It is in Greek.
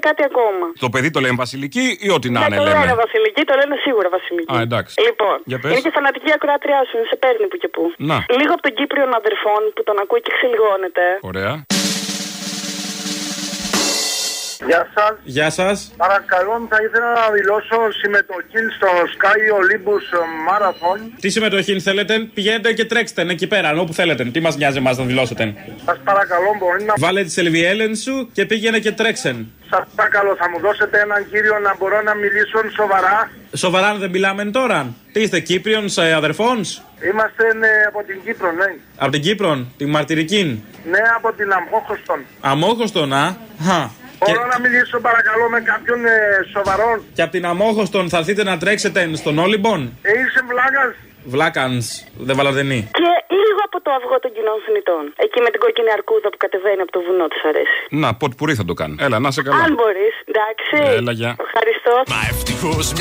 κάτι ακόμα. Το παιδί το λένε Βασιλική ή ό,τι να είναι, λέμε. λέμε. Το λένε Βασιλική, το λένε σίγουρα Βασιλική. Α, εντάξει. Λοιπόν, είναι και φανατική ακροάτριά σου, σε παίρνει που και που. Να. Λίγο από τον Κύπριον αδερφών που τον ακούει και ξελιγώνεται. Ωραία. Γεια σας. Γεια σας. Παρακαλώ, θα ήθελα να δηλώσω συμμετοχή στο Sky Olympus Marathon. Τι συμμετοχή θέλετε, πηγαίνετε και τρέξτε εκεί πέρα, όπου θέλετε. Τι μας νοιάζει εμάς να δηλώσετε. Σας παρακαλώ, μπορεί να... Βάλε τις ελβιέλεν σου και πήγαινε και τρέξεν. Σας παρακαλώ, θα μου δώσετε έναν κύριο να μπορώ να μιλήσω σοβαρά. Σοβαρά δεν μιλάμε τώρα. Τι είστε, Κύπριον αδερφόνς? Είμαστε από την Κύπρο, ναι. Από την Κύπρο, τη μαρτυρική. Ναι, από την Αμόχωστον. Αμόχωστον, α. Μπορώ να μιλήσω παρακαλώ με κάποιον σοβαρό. Και από την Αμόχωστον θα έρθετε να τρέξετε στον Όλυμπον. Είσαι βλάκας. Βλάκανς, δεν βαλαδενή. Και λίγο από το αυγό των κοινών θνητών. Εκεί με την κόκκινη αρκούδα που κατεβαίνει από το βουνό, της αρέσει. Να, πότε πουρί θα το κάνει. Έλα, να σε καλά. Αν μπορείς, εντάξει. Έλα, γεια. Ευχαριστώ.